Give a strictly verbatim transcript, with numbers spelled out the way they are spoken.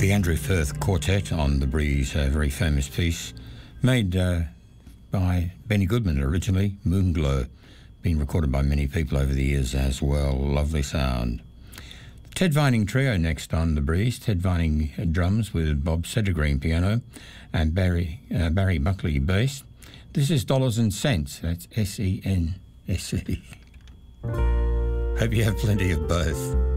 The Andrew Firth Quartet on The Breeze, a very famous piece made uh, by Benny Goodman originally, Moonglow, been recorded by many people over the years as well. Lovely sound. Ted Vining Trio next on The Breeze. Ted Vining uh, drums with Bob Sedergreen piano and Barry, uh, Barry Buckley bass. This is Dollars and Cents. That's S E N S E. Hope you have plenty of both.